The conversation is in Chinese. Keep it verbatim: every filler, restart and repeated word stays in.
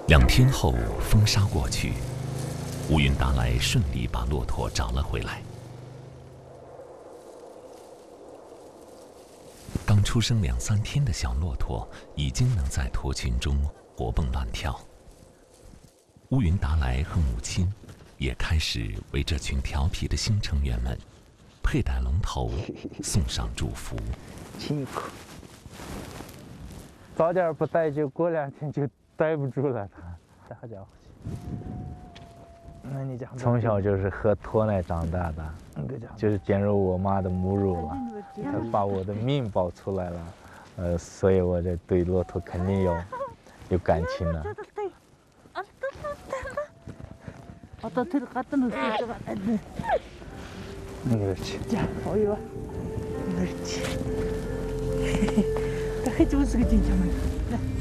两天后，风沙过去，乌云达来顺利把骆驼找了回来。刚出生两三天的小骆驼已经能在驼群中活蹦乱跳。乌云达来和母亲也开始为这群调皮的新成员们佩戴龙头，送上祝福。 亲一口，早点不逮，就过两天就逮不住了。它，好家伙！那你讲，从小就是喝驼奶长大的，就是进入我妈的母乳了，她把我的命保出来了，呃，所以我这对骆驼肯定有有感情的。그렇지. 자, 어이 와. 그렇지. 다 해주고 쓰기 진짜 많아.